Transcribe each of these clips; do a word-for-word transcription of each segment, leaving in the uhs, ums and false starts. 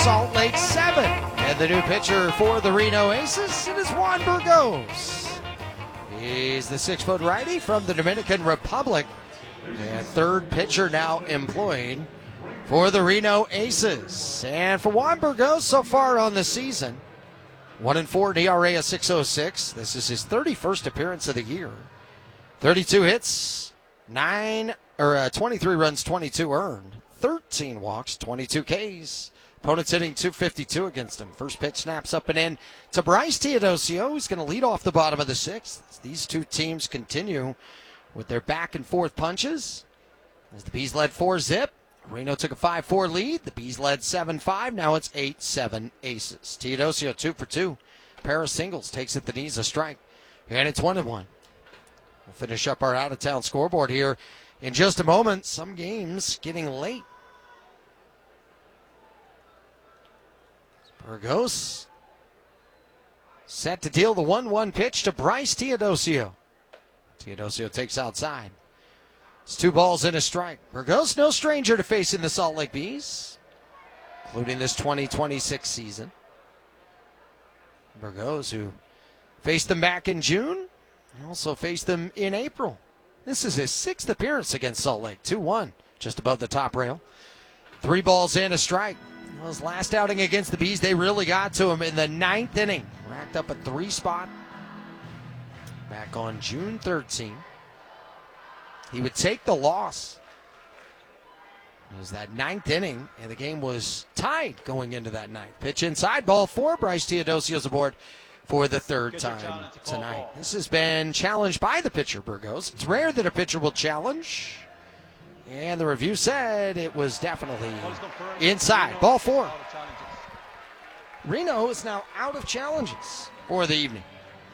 Salt Lake seven. And the new pitcher for the Reno Aces, it is Juan Burgos. He's the six-foot righty from the Dominican Republic. And third pitcher now employed for the Reno Aces. And for Juan Burgos so far on the season, one and four, an E R A of six oh six. This is his thirty-first appearance of the year. thirty-two hits, nine or uh, twenty-three runs, twenty-two earned, thirteen walks, twenty-two Ks. Opponents hitting two fifty-two against him. First pitch snaps up and in to Bryce Teodosio, who's going to lead off the bottom of the sixth. These two teams continue with their back and forth punches. As the Bees led four zip, Reno took a five four lead. The Bees led seven five. Now it's eight seven Aces. Teodosio two for two. Pair of singles, takes at the knees, a strike. And it's one and one. We'll finish up our out-of-town scoreboard here in just a moment. Some games getting late. Burgos set to deal the one one pitch to Bryce Teodosio. Teodosio takes outside. It's two balls and a strike. Burgos no stranger to facing the Salt Lake Bees, including this twenty twenty-six season. Burgos, who faced them back in June, also faced them in April. This is his sixth appearance against Salt Lake. two one, just above the top rail. Three balls and a strike. Well, his last outing against the Bees, they really got to him in the ninth inning. Racked up a three spot back on June thirteenth. He would take the loss. It was that ninth inning, and the game was tied going into that ninth. Pitch inside, ball four. Bryce Teodosio's aboard for the third time tonight. This has been challenged by the pitcher, Burgos. It's rare that a pitcher will challenge. And the review said it was definitely inside. Ball four. Reno is now out of challenges for the evening.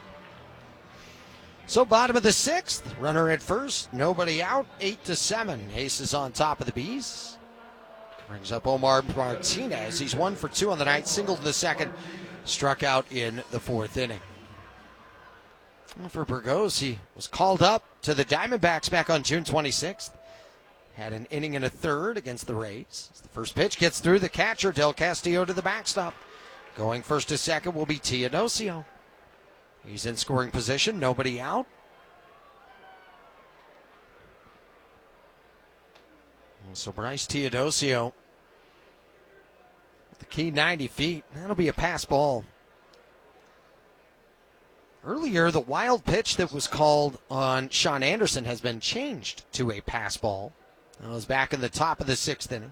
So bottom of the sixth, runner at first, nobody out, eight to seven. Aces on top of the Bees. Brings up Omar Martinez. He's one for two on the night, singled in the second, struck out in the fourth inning. Well, for Burgos, he was called up to the Diamondbacks back on June twenty-sixth. Had an inning and a third against the Rays. The first pitch gets through the catcher, Del Castillo, to the backstop. Going first to second will be Teodosio. He's in scoring position, nobody out. So Bryce Teodosio, the key ninety feet. That'll be a pass ball. Earlier, the wild pitch that was called on Sean Anderson has been changed to a pass ball. That was back in the top of the sixth inning.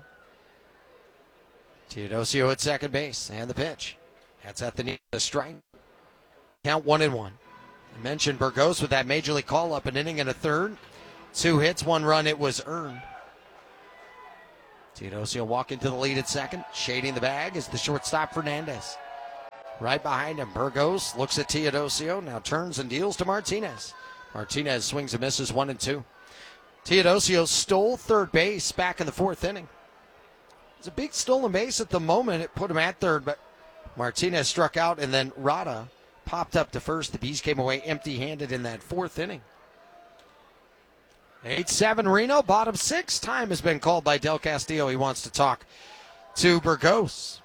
Teodosio at second base, and the pitch. That's at the knee, the strike. Count one and one. I mentioned Burgos with that major league call up, an inning and a third. Two hits, one run, it was earned. Teodosio walking to the lead at second. Shading the bag is the shortstop, Fernandez. Right behind him, Burgos looks at Teodosio, now turns and deals to Martinez. Martinez swings and misses, one and two. Teodosio stole third base back in the fourth inning. It's a big stolen base at the moment. It put him at third, but Martinez struck out, and then Rada popped up to first. The Bees came away empty-handed in that fourth inning. eight seven Reno, bottom six. Time has been called by Del Castillo. He wants to talk to Burgos.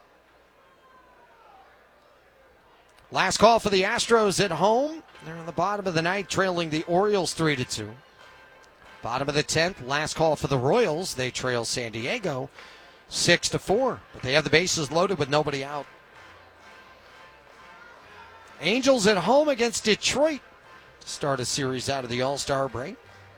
Last call for the Astros at home. They're on the bottom of the ninth, trailing the Orioles three to two. Bottom of the tenth, last call for the Royals. They trail San Diego six to four. But they have the bases loaded with nobody out. Angels at home against Detroit. Start a series out of the All-Star break.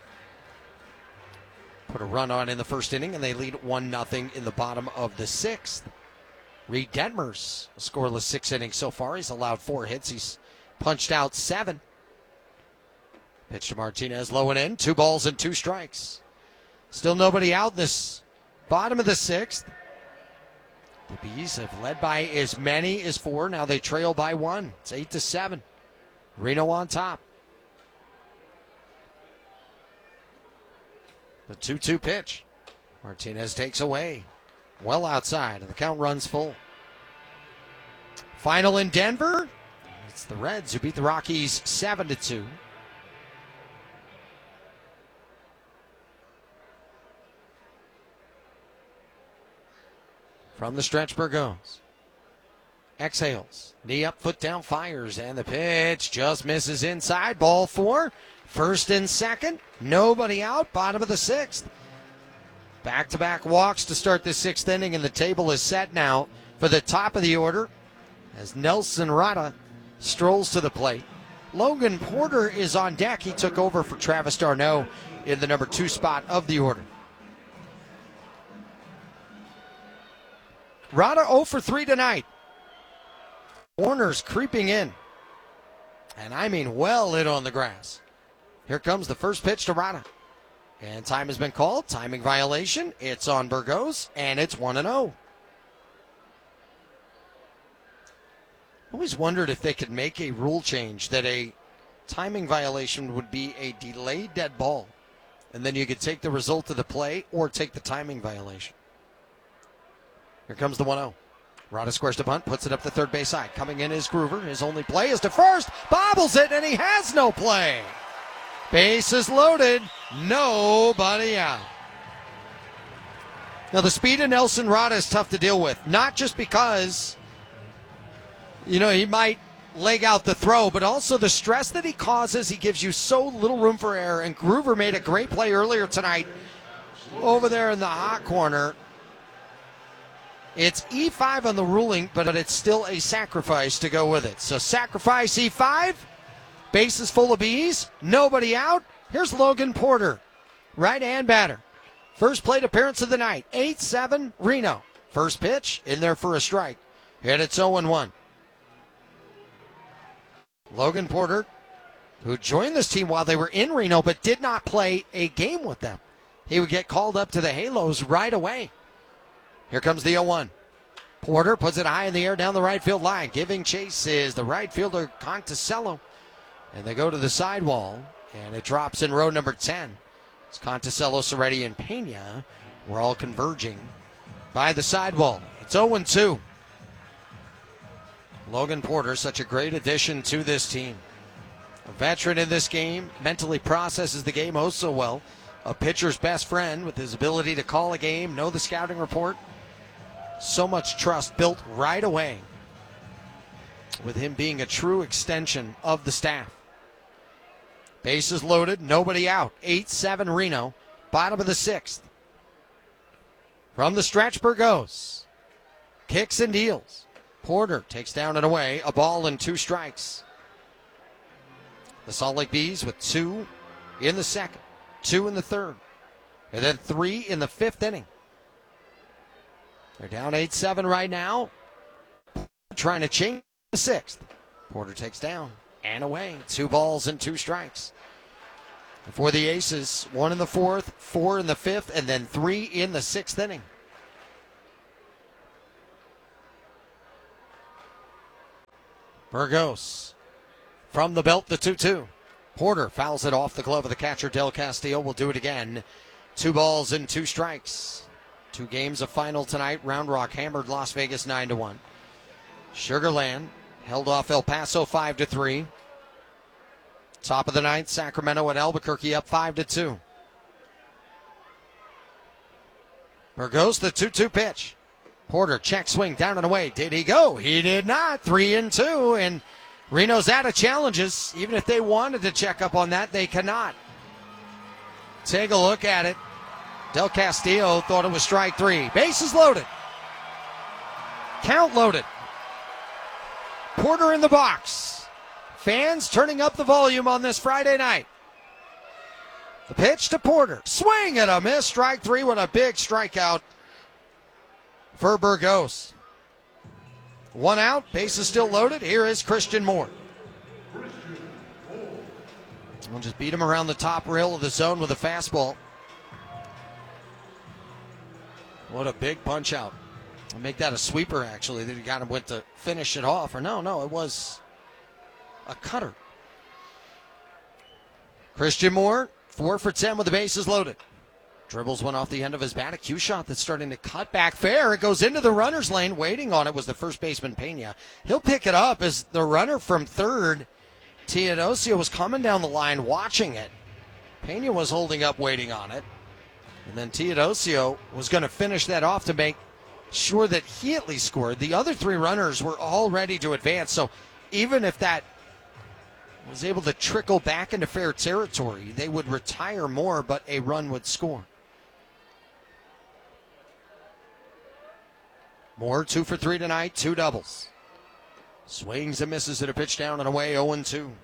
Put a run on in the first inning, and they lead one nothing in the bottom of the sixth. Reed Detmers, a scoreless six innings so far. He's allowed four hits. He's punched out seven. Pitch to Martinez, low and in. Two balls and two strikes. Still nobody out this bottom of the sixth. The Bees have led by as many as four. Now they trail by one. It's eight to seven. Reno on top. The two two pitch. Martinez takes away. Well outside, and the count runs full. Final in Denver. It's the Reds who beat the Rockies seven to two. From the stretch, Burgos. exhales. Knee up, foot down, fires, and the pitch just misses inside. Ball four. First and second. Nobody out. Bottom of the sixth. Back-to-back walks to start the sixth inning, and the table is set now for the top of the order as Nelson Rada strolls to the plate. Logan Porter is on deck. He took over for Travis d'Arnaud in the number two spot of the order. Rada oh for three tonight. Warner's creeping in. And I mean well in on the grass. Here comes the first pitch to Rada. And time has been called. Timing violation. It's on Burgos, and it's one and oh. Always wondered if they could make a rule change that a timing violation would be a delayed dead ball. And then you could take the result of the play or take the timing violation. Here comes the one oh. Rada squares to bunt, puts it up the third base side. Coming in is Groover. His only play is to first. Bobbles it, and he has no play. Bases loaded. Nobody out. Now, the speed of Nelson Rada is tough to deal with. Not just because, you know, he might leg out the throw, but also the stress that he causes. He gives you so little room for error. And Groover made a great play earlier tonight over there in the hot corner. It's E five on the ruling, but it's still a sacrifice to go with it. So sacrifice E five, bases full of bees, nobody out. Here's Logan Porter, right-hand batter. First plate appearance of the night, eight seven Reno. First pitch, in there for a strike. And it's oh and one. Logan Porter, who joined this team while they were in Reno but did not play a game with them. He would get called up to the Halos right away. Here comes the oh one. Porter puts it high in the air down the right field line. Giving chase is the right fielder, Conticello. And they go to the sidewall, and it drops in row number ten. It's Conticello, Soretti, and Pena. We're all converging by the sidewall. It's oh and two. Logan Porter, such a great addition to this team. A veteran in this game, mentally processes the game oh so well. A pitcher's best friend with his ability to call a game, know the scouting report. So much trust built right away with him being a true extension of the staff. Bases loaded, nobody out. eight seven Reno, bottom of the sixth. From the stretch, Burgos kicks and deals. Porter takes down and away, a ball and two strikes. The Salt Lake Bees with two in the second, two in the third, and then three in the fifth inning. They're down eight seven right now, trying to change the sixth. Porter takes down and away. Two balls and two strikes. For the Aces, one in the fourth, four in the fifth, and then three in the sixth inning. Burgos from the belt, the two two. Porter fouls it off the glove of the catcher, Del Castillo. Will do it again. Two balls and two strikes. Two games of final tonight. Round Rock hammered Las Vegas nine to one. Sugar Land held off El Paso five to three. Top of the ninth, Sacramento at Albuquerque up five to two. Burgos, the two two pitch. Porter check swing down and away. Did he go? He did not. Three and two, and Reno's out of challenges. Even if they wanted to check up on that, they cannot. Take a look at it. Del Castillo thought it was strike three. Bases loaded. Count loaded. Porter in the box. Fans turning up the volume on this Friday night. The pitch to Porter. Swing and a miss. Strike three with a big strikeout for Burgos. One out. Bases still loaded. Here is Christian Moore. We'll just beat him around the top rail of the zone with a fastball. What a big punch out. I'll make that a sweeper, actually. That he kind of went to finish it off. Or no, no, it was a cutter. Christian Moore, four for ten with the bases loaded. Dribbles one off the end of his bat. A cue shot that's starting to cut back fair. It goes into the runner's lane. Waiting on it was the first baseman, Pena. He'll pick it up as the runner from third, Teodosio, was coming down the line watching it. Pena was holding up, waiting on it. And then Teodosio was going to finish that off to make sure that he at least scored. The other three runners were all ready to advance. So even if that was able to trickle back into fair territory, they would retire more, but a run would score. Moore, two for three tonight, two doubles. Swings and misses at a pitch down and away, oh and two.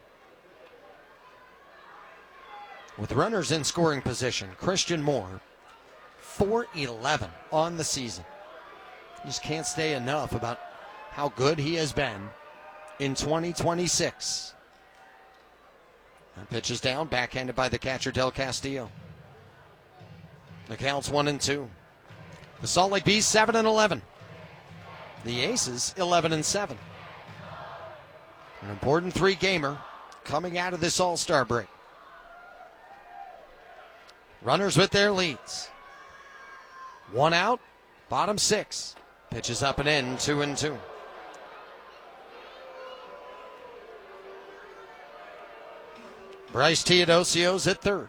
With runners in scoring position, Christian Moore, four eleven on the season. Just can't say enough about how good he has been in twenty twenty-six. That pitch is down, backhanded by the catcher, Del Castillo. The count's one and two. The Salt Lake Bees, seven and eleven. The Aces, eleven and seven. An important three-gamer coming out of this All-Star break. Runners with their leads. One out, bottom six. Pitches up and in, two and two. Bryce Teodosio's at third.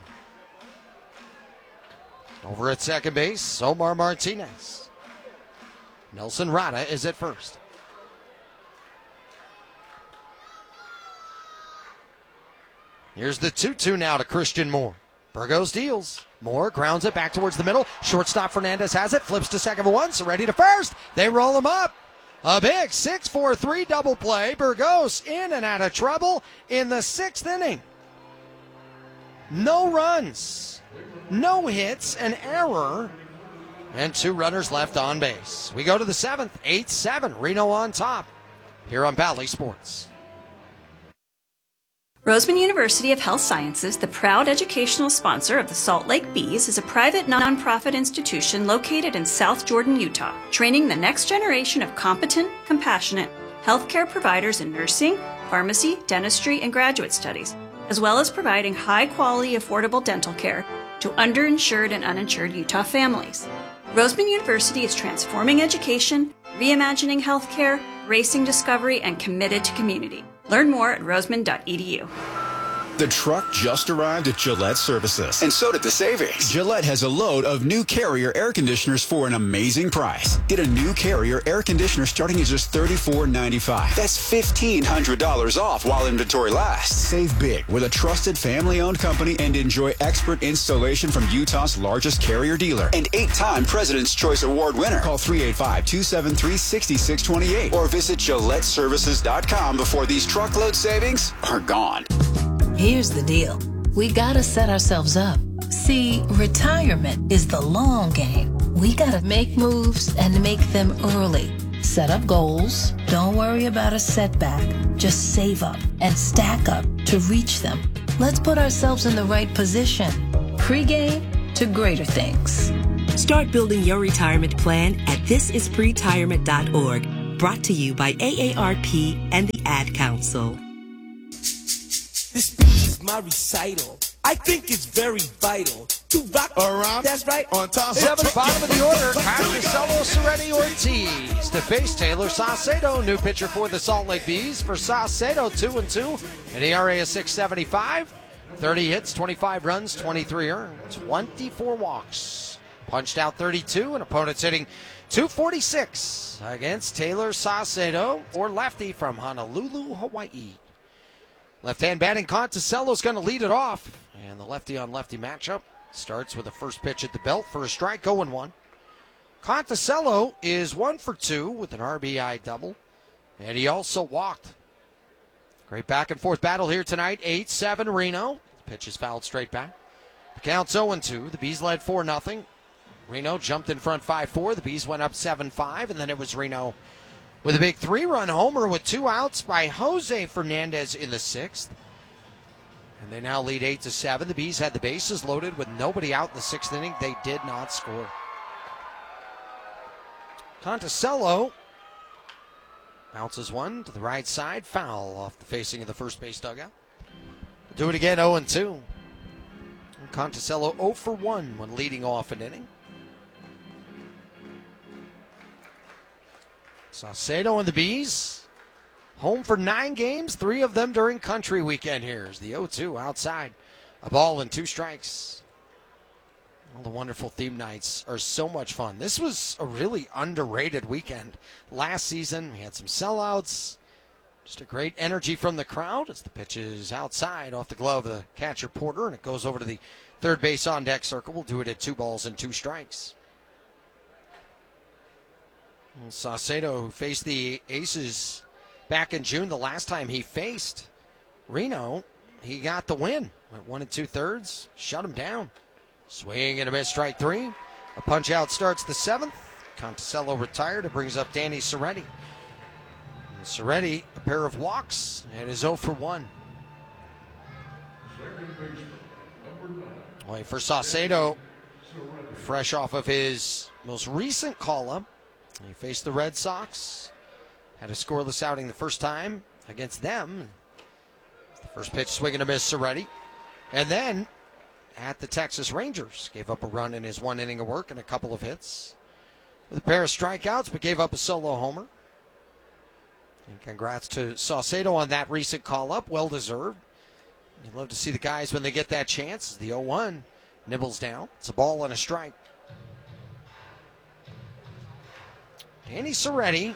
Over at second base, Omar Martinez. Nelson Rada is at first. Here's the two two now to Christian Moore. Burgos deals. Moore grounds it back towards the middle. Shortstop Fernandez has it. Flips to second for one. So ready to first. They roll him up. A big six four three double play. Burgos in and out of trouble in the sixth inning. No runs. No hits. An error. And two runners left on base. We go to the seventh. eight seven. Reno on top. Here on Valley Sports. Roseman University of Health Sciences, the proud educational sponsor of the Salt Lake Bees, is a private nonprofit institution located in South Jordan, Utah, training the next generation of competent, compassionate healthcare providers in nursing, pharmacy, dentistry, and graduate studies, as well as providing high-quality, affordable dental care to underinsured and uninsured Utah families. Roseman University is transforming education, reimagining healthcare, racing discovery, and committed to community. Learn more at roseman dot e d u. The truck just arrived at Gillette Services. And so did the savings. Gillette has a load of new Carrier air conditioners for an amazing price. Get a new Carrier air conditioner starting at just thirty-four ninety-five. That's fifteen hundred dollars off while inventory lasts. Save big with a trusted family-owned company and enjoy expert installation from Utah's largest Carrier dealer. And eight-time President's Choice Award winner. Call three eight five, two seven three, six six two eight or visit Gillette Services dot com before these truckload savings are gone. Here's the deal. We gotta set ourselves up. See, retirement is the long game. We gotta make moves and make them early. Set up goals. Don't worry about a setback. Just save up and stack up to reach them. Let's put ourselves in the right position. Pre-game to greater things. Start building your retirement plan at this is pretirement dot org. Brought to you by A A R P and the Ad Council. This speech is my recital. I think it's very vital to rock around. That's right. On top. Seventh, bottom of the order. Marcelo Seretti Ortiz to face Taylor Saucedo. New pitcher for the Salt Lake Bees. For Saucedo, two and two. An E R A of six seventy-five. thirty hits, twenty-five runs, twenty-three earned, twenty-four walks. Punched out thirty-two, and opponents hitting two forty-six against Taylor Saucedo, or lefty from Honolulu, Hawaii. Left-hand batting, Conticello's going to lead it off. And the lefty-on-lefty matchup starts with a first pitch at the belt for a strike, oh and one. Conticello is one for two with an R B I double. And he also walked. Great back-and-forth battle here tonight, eight seven Reno. Pitch is fouled straight back. The count's oh and two. The Bees led four nothing. Reno jumped in front five four. The Bees went up seven five, and then it was Reno with a big three-run homer with two outs by Jose Fernandez in the sixth. And they now lead eight to seven. The Bees had the bases loaded with nobody out in the sixth inning. They did not score. Conticello bounces one to the right side. Foul off the facing of the first base dugout. Do it again, oh and two. Conticello oh for one when leading off an inning. Saucedo and the Bees, home for nine games, three of them during country weekend here. Here's the oh two outside. A ball and two strikes. All the wonderful theme nights are so much fun. This was a really underrated weekend. Last season, we had some sellouts. Just a great energy from the crowd as the pitch is outside off the glove of the catcher Porter, and it goes over to the third base on deck circle. We'll do it at two balls and two strikes. And Saucedo, who faced the Aces back in June, the last time he faced Reno, he got the win. Went one and two thirds, shut him down. Swing and a miss, strike three. A punch out starts the seventh. Conticello retired. It brings up Danny Serretti. And Serretti, a pair of walks, and is oh for one. Well, for Saucedo, fresh off of his most recent call-up, he faced the Red Sox. Had a scoreless outing the first time against them. The first pitch, swing and a miss, Serretti. And then at the Texas Rangers, gave up a run in his one inning of work and a couple of hits. With a pair of strikeouts, but gave up a solo homer. And congrats to Saucedo on that recent call-up, well-deserved. You love to see the guys when they get that chance. The oh one nibbles down. It's a ball and a strike. Danny Serretti,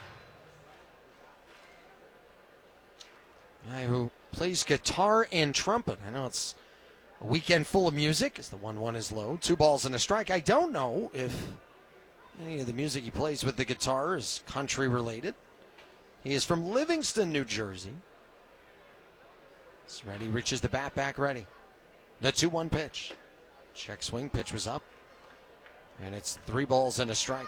guy who plays guitar and trumpet. I know it's a weekend full of music as the one one is low. Two balls and a strike. I don't know if any of the music he plays with the guitar is country related. He is from Livingston, New Jersey. Serretti reaches the bat back ready. The two one pitch. Check swing, pitch was up. And it's three balls and a strike.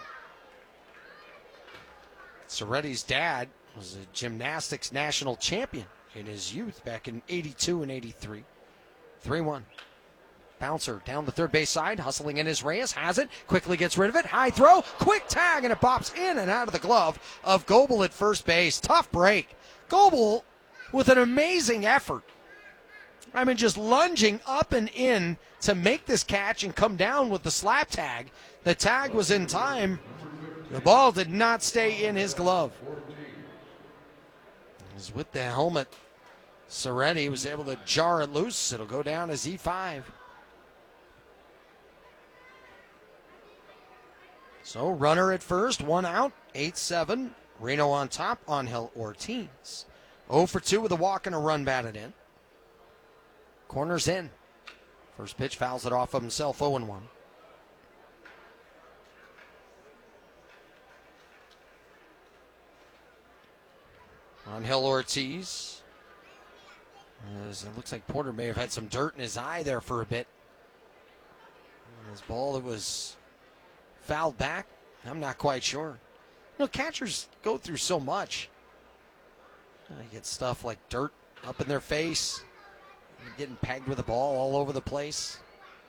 Serretti's dad was a gymnastics national champion in his youth back in eighty-two and eighty-three. three one. Bouncer down the third base side, hustling in his Reyes, has it, quickly gets rid of it, high throw, quick tag, and it pops in and out of the glove of Goebel at first base. Tough break. Goebel with an amazing effort. I mean, just lunging up and in to make this catch and come down with the slap tag. The tag was in time. The ball did not stay in his glove. It was with the helmet. Serretti was able to jar it loose. It'll go down as E five. So runner at first, one out, eight seven. Reno on top, Angel Ortiz. oh for two with a walk and a run batted in. Corners in. First pitch fouls it off of himself, oh and one. Angel Ortiz. As it looks like Porter may have had some dirt in his eye there for a bit. And his ball that was fouled back, I'm not quite sure. You know, catchers go through so much. You get stuff like dirt up in their face, getting pegged with a ball all over the place.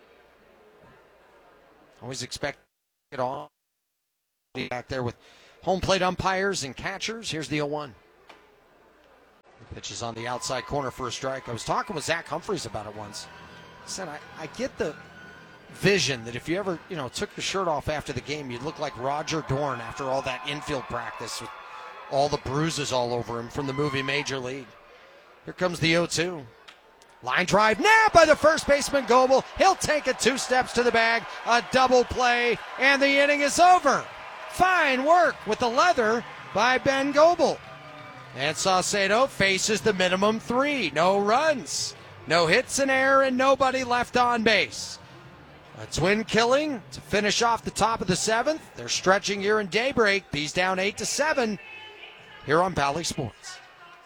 Always expect it all. Back there with home plate umpires and catchers. Here's the oh one. The pitch is on the outside corner for a strike. I was talking with Zach Humphreys about it once. I said, I, I get the vision that if you ever, you know, took your shirt off after the game, you'd look like Roger Dorn after all that infield practice with all the bruises all over him from the movie Major League. Here comes the oh two. Line drive, nabbed by the first baseman Goebel. He'll take it two steps to the bag, a double play, and the inning is over. Fine work with the leather by Ben Goebel. And Saucedo faces the minimum three. No runs, no hits in air, and nobody left on base. A twin killing to finish off the top of the seventh. They're stretching here in daybreak. B's down eight to seven here on Bally Sports.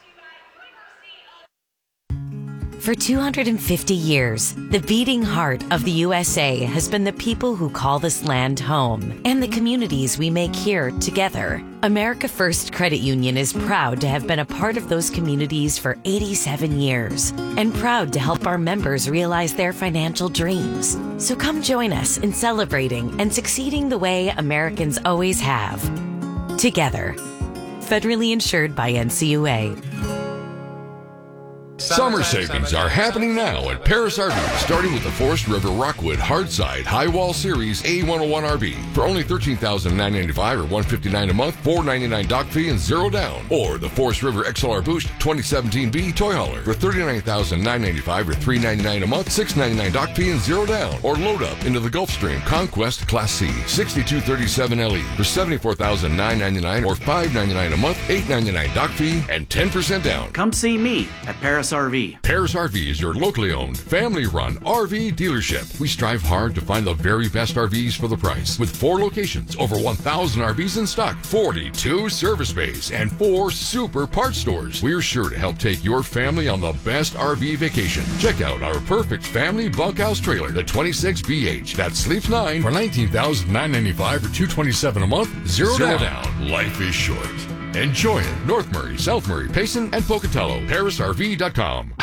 For two hundred fifty years, the beating heart of the U S A has been the people who call this land home and the communities we make here together. America First Credit Union is proud to have been a part of those communities for eighty-seven years and proud to help our members realize their financial dreams. So come join us in celebrating and succeeding the way Americans always have. Together. Federally insured by N C U A. Summer savings are happening now at Paris R V, starting with the Forest River Rockwood Hardside High Wall Series A one oh one R V for only thirteen thousand nine hundred ninety-five dollars or one hundred fifty-nine dollars a month, four hundred ninety-nine dollars dock fee and zero down. Or the Forest River X L R Boost twenty seventeen B Toy Hauler for thirty-nine thousand nine hundred ninety-five dollars or three hundred ninety-nine dollars a month, six hundred ninety-nine dollars dock fee and zero down. Or load up into the Gulfstream Conquest Class C sixty-two thirty-seven L E for seventy-four thousand nine hundred ninety-nine dollars or five hundred ninety-nine dollars a month, eight hundred ninety-nine dollars dock fee and ten percent down. Come see me at Paris R V. Paris R V is your locally owned, family-run R V dealership. We strive hard to find the very best R Vs for the price. With four locations, over one thousand R Vs in stock, forty-two service bays, and four super parts stores, we're sure to help take your family on the best R V vacation. Check out our perfect family bunkhouse trailer, the twenty-six B H, that sleeps nine for nineteen thousand nine hundred ninety-five dollars or two hundred twenty-seven dollars a month, zero, zero down. down. Life is short. Enjoy it. North Murray, South Murray, Payson, and Pocatello. Paris R V dot com.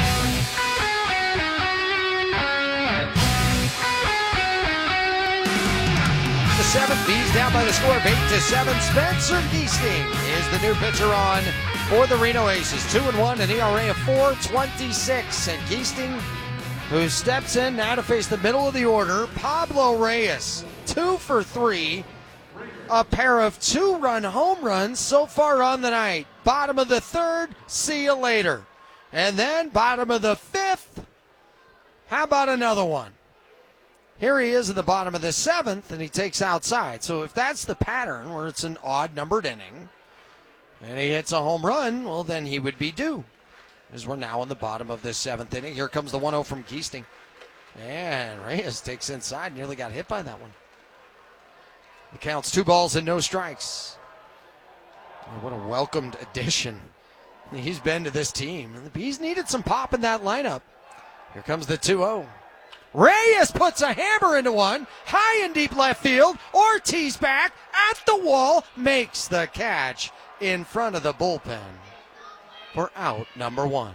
The seventh, Bees down by the score of eight to seven. Spencer Giesting is the new pitcher on for the Reno Aces. Two and one, an E R A of four twenty-six. And Giesting, who steps in now to face the middle of the order, Pablo Reyes, two for three. A pair of two-run home runs so far on the night. Bottom of the third, see you later. And then bottom of the fifth, how about another one? Here he is at the bottom of the seventh, and he takes outside. So if that's the pattern, where it's an odd-numbered inning, and he hits a home run, well, then he would be due. As we're now in the bottom of this seventh inning. Here comes the one oh from Giesting. And Reyes takes inside, nearly got hit by that one. The count's two balls and no strikes. Oh, what a welcomed addition he's been to this team. And the Bees needed some pop in that lineup. Here comes the two oh. Reyes puts a hammer into one, high and deep left field. Ortiz back at the wall, makes the catch in front of the bullpen for out number one.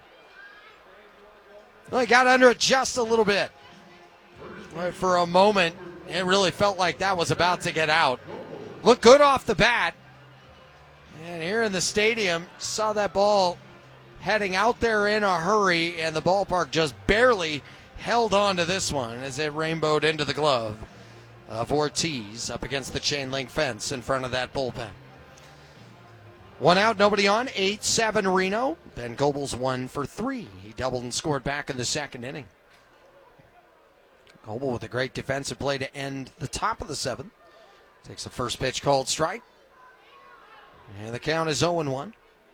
Well, he got under it just a little bit. For a moment, it really felt like that was about to get out. Looked good off the bat. And here in the stadium, saw that ball heading out there in a hurry, and the ballpark just barely held on to this one as it rainbowed into the glove of Ortiz up against the chain link fence in front of that bullpen. One out, nobody on, eight seven Reno. Ben Goebel's one for three. He doubled and scored back in the second inning. Goebel with a great defensive play to end the top of the seventh. Takes the first pitch called strike. And the count is oh and one.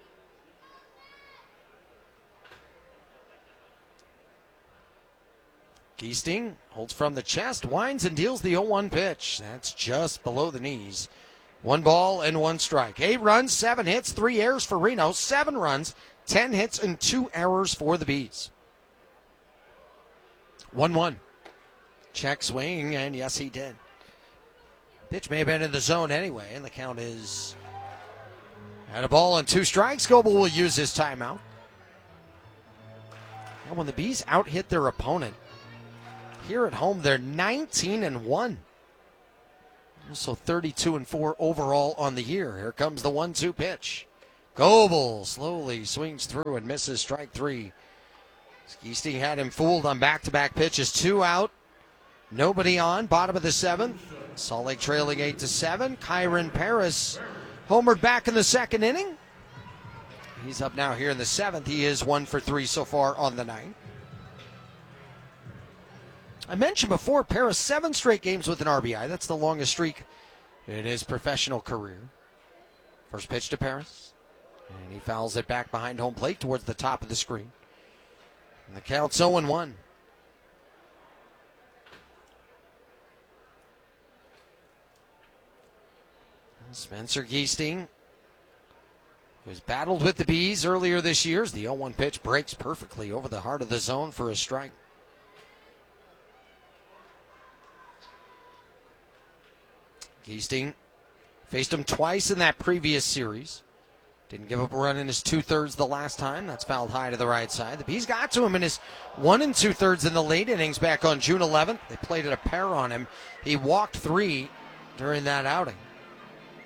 Giesting holds from the chest, winds and deals the oh one pitch. That's just below the knees. One ball and one strike. Eight runs, seven hits, three errors for Reno. Seven runs, ten hits, and two errors for the Bees. one one. Check swing, and yes, he did. Pitch may have been in the zone anyway, and the count is at a ball and two strikes. Goebel will use his timeout. And when the Bees out-hit their opponent, here at home, they're nineteen and one. So thirty-two and four overall on the year. Here comes the one two pitch. Goebel slowly swings through and misses strike three. Giesting had him fooled on back-to-back pitches. Two out. Nobody on. Bottom of the seventh. Salt Lake trailing eight to seven. Kyron Paris homered back in the second inning. He's up now here in the seventh. He is one for three so far on the night. I mentioned before, Paris, seven straight games with an R B I. That's the longest streak in his professional career. First pitch to Paris. And he fouls it back behind home plate towards the top of the screen. And the count's oh and one. Spencer Giesting, who's battled with the Bees earlier this year. The oh one pitch breaks perfectly over the heart of the zone for a strike. Giesting faced him twice in that previous series. Didn't give up a run in his two-thirds the last time. That's fouled high to the right side. The Bees got to him in his one and two-thirds in the late innings back on June eleventh. They played it a pair on him. He walked three during that outing.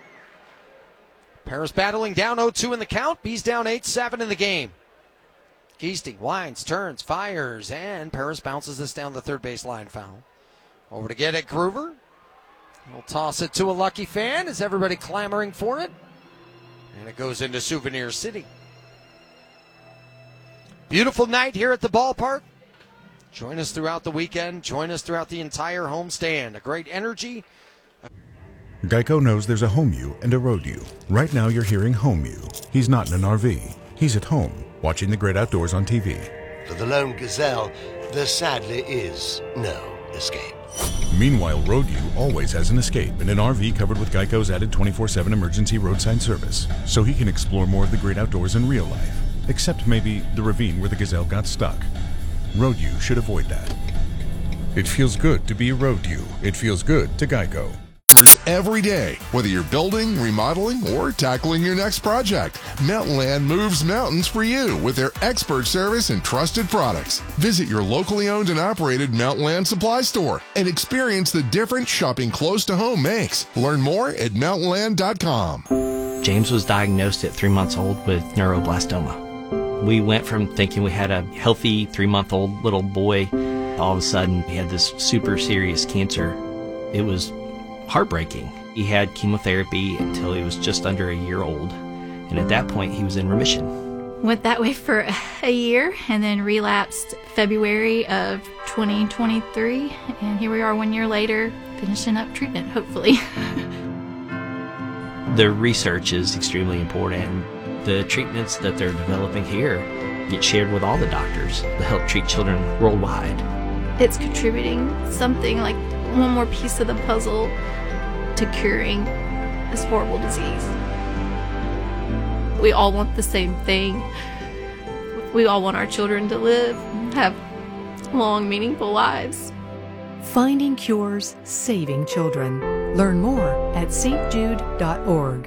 Paris battling down oh two in the count. Bees down eight seven in the game. Geesting winds, turns, fires, and Paris bounces this down the third baseline foul. Over to get it, Groover. He'll toss it to a lucky fan. Is everybody clamoring for it? And it goes into Souvenir City. Beautiful night here at the ballpark. Join us throughout the weekend. Join us throughout the entire homestand. A great energy. Geico knows there's a home you and a road you. Right now you're hearing home you. He's not in an R V. He's at home, watching the great outdoors on T V. For the lone gazelle, there sadly is no escape. Meanwhile, road you always has an escape in an R V covered with Geico's added twenty-four seven emergency roadside service, so he can explore more of the great outdoors in real life. Except maybe the ravine where the gazelle got stuck. Road you should avoid that. It feels good to be a road you. It feels good to Geico. Every day, whether you're building, remodeling, or tackling your next project, Mountain Land moves mountains for you with their expert service and trusted products. Visit your locally owned and operated Mountain Land supply store and experience the difference shopping close to home makes. Learn more at mountain land dot com. James was diagnosed at three months old with neuroblastoma. We went from thinking we had a healthy three-month-old little boy. All of a sudden, he had this super serious cancer. It was heartbreaking. He had chemotherapy until he was just under a year old, and at that point he was in remission. Went that way for a year and then relapsed February of twenty twenty-three, and here we are one year later finishing up treatment, hopefully. The research is extremely important. The treatments that they're developing here get shared with all the doctors to help treat children worldwide. It's contributing something like one more piece of the puzzle to curing this horrible disease. We all want the same thing. We all want our children to live, have long, meaningful lives. Finding cures, saving children. Learn more at s t jude dot org.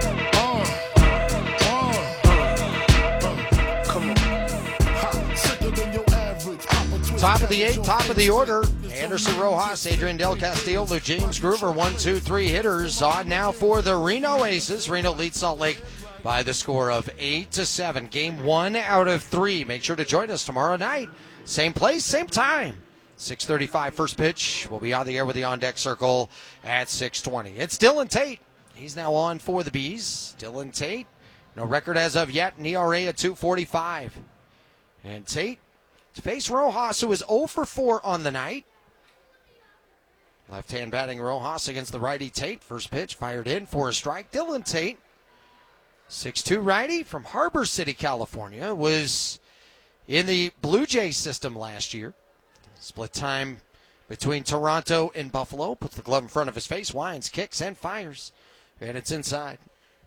Top of the eighth, top of the order. Anderson Rojas, Adrian Del Castillo, Lou James Groover, one, two, three hitters on now for the Reno Aces. Reno leads Salt Lake by the score of eight to seven. Game one out of three. Make sure to join us tomorrow night. Same place, same time. six thirty-five first pitch. We'll be on the air with the On Deck Circle at six twenty. It's Dylan Tate. He's now on for the Bees. Dylan Tate, no record as of yet, an E R A at two forty-five. And Tate to face Rojas, who is oh for four on the night. Left-hand batting Rojas against the righty Tate. First pitch fired in for a strike. Dylan Tate, six two righty from Harbor City, California, was in the Blue Jays system last year. Split time between Toronto and Buffalo. Puts the glove in front of his face, winds, kicks, and fires. And it's inside.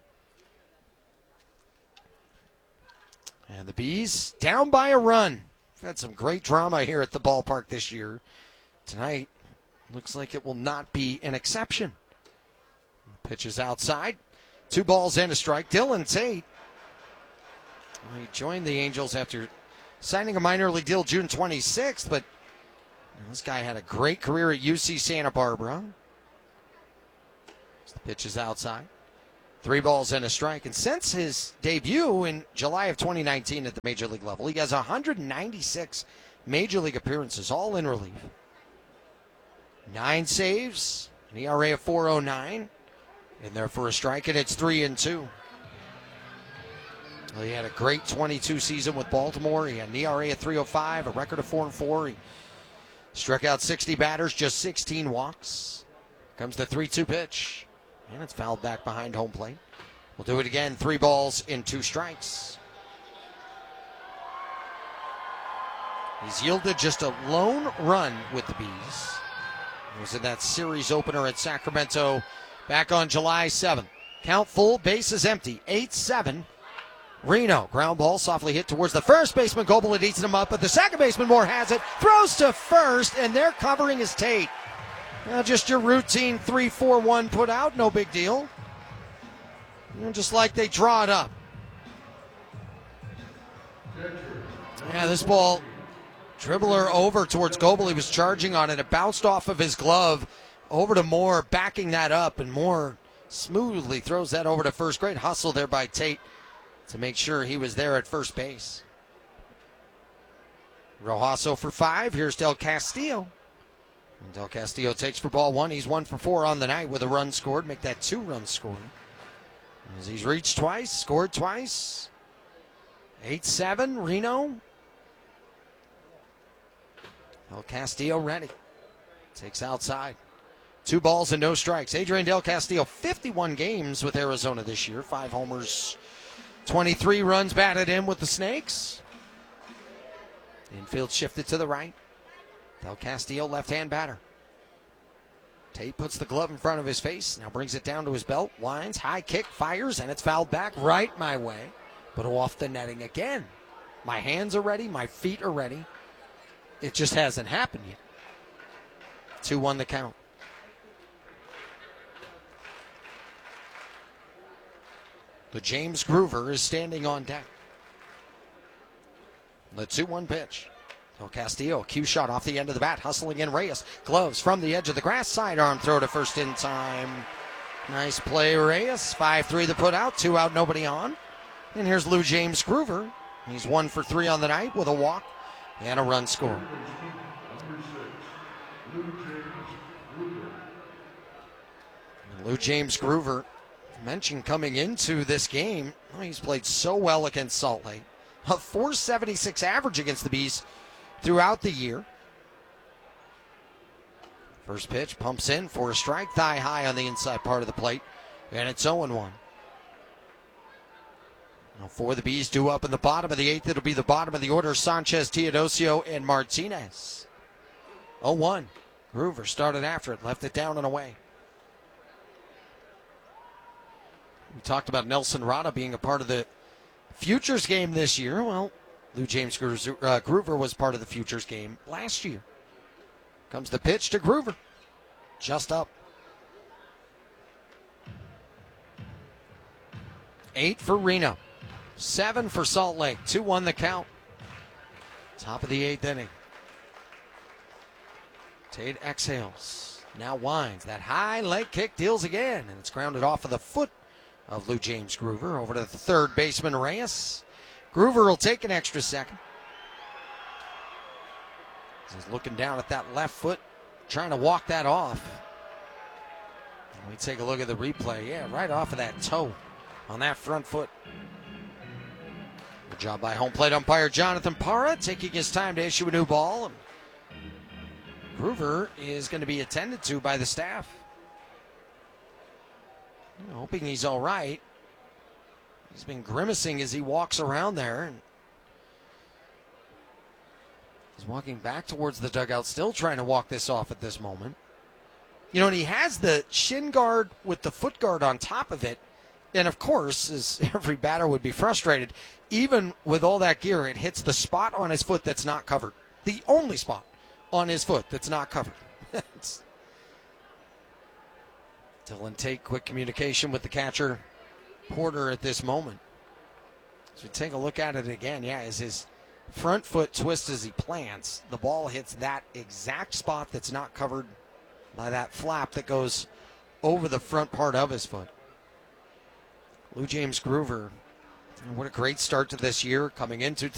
And the Bees down by a run. We've had some great drama here at the ballpark this year. Tonight, looks like it will not be an exception. Pitches outside. Two balls and a strike. Dylan Tate. Well, he joined the Angels after signing a minor league deal June twenty-sixth, but this guy had a great career at U C Santa Barbara. The pitch is outside. Three balls and a strike. And since his debut in July of twenty nineteen at the major league level, he has one hundred ninety-six major league appearances, all in relief. Nine saves, an E R A of four oh nine. In there for a strike, and it's three and two. Well, he had a great twenty-two season with Baltimore. He had an E R A of three oh five, a record of four and four. He struck out sixty batters, just sixteen walks. Comes the three two pitch. And it's fouled back behind home plate. We'll do it again. Three balls in two strikes. He's yielded just a lone run with the Bees. He was in that series opener at Sacramento back on July seventh. Count full, bases empty. eight seven. Reno, ground ball softly hit towards the first baseman. Goebel eats him up, but the second baseman Moore has it. Throws to first, and they're covering his Tate. Well, just your routine three four one put out, no big deal. You know, just like they draw it up. Yeah, this ball, dribbler over towards Goebel. He was charging on it. It bounced off of his glove over to Moore, backing that up, and Moore smoothly throws that over to first. Great hustle there by Tate to make sure he was there at first base. Rojaso for five. Here's Del Castillo. And Del Castillo takes for ball one. He's one for four on the night with a run scored. Make that two runs scored. As he's reached twice, scored twice. eight seven, Reno. Del Castillo ready. Takes outside. Two balls and no strikes. Adrian Del Castillo, fifty-one games with Arizona this year. Five homers, twenty-three runs batted in with the Snakes. Infield shifted to the right. Del Castillo, left-hand batter. Tate puts the glove in front of his face. Now brings it down to his belt. Winds, high kick, fires, and it's fouled back right my way. But off the netting again. My hands are ready. My feet are ready. It just hasn't happened yet. two one the count. The James Groover is standing on deck. The two one pitch. Del Castillo, cue shot off the end of the bat, hustling in Reyes. Gloves from the edge of the grass, sidearm throw to first in time. Nice play, Reyes. five three the put out, two out, nobody on. And here's Lou James Groover. He's one for three on the night with a walk and a run score. Lou James Groover, mentioned coming into this game, oh, he's played so well against Salt Lake. A four seventy-six average against the Bees throughout the year. First pitch, pumps in for a strike, thigh high on the inside part of the plate, and it's oh one. Now for the Bees, due up in the bottom of the eighth, it'll be the bottom of the order, Sanchez, Teodosio, and Martinez. oh one. Groover started after it, left it down and away. We talked about Nelson Rada being a part of the Futures game this year. Well, Lou James Groover, uh, Groover was part of the Futures game last year. Comes the pitch to Groover. Just up. Eight for Reno. Seven for Salt Lake. two one the count. Top of the eighth inning. Tate exhales. Now winds. That high leg kick deals again. And it's grounded off of the foot of Lou James Groover. Over to the third baseman, Reyes. Groover will take an extra second. He's looking down at that left foot, trying to walk that off. And we take a look at the replay. Yeah, right off of that toe on that front foot. Good job by home plate umpire Jonathan Parra, taking his time to issue a new ball. Groover is going to be attended to by the staff. Hoping he's all right. He's been grimacing as he walks around there. And he's walking back towards the dugout, still trying to walk this off at this moment. You know, and he has the shin guard with the foot guard on top of it. And of course, as every batter would be frustrated, even with all that gear, it hits the spot on his foot that's not covered. The only spot on his foot that's not covered. It's Dylan Tate, quick communication with the catcher, Porter, at this moment. So we take a look at it again. Yeah, as his front foot twists as he plants, the ball hits that exact spot that's not covered by that flap that goes over the front part of his foot. Lou James Groover, what a great start to this year, coming into